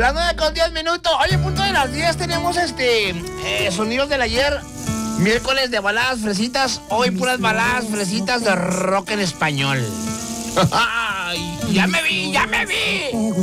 Las 9:10. Oye, punto de las 10 tenemos sonidos del ayer. Miércoles de baladas fresitas. Hoy puras baladas fresitas de rock en español. ¡Ya me vi!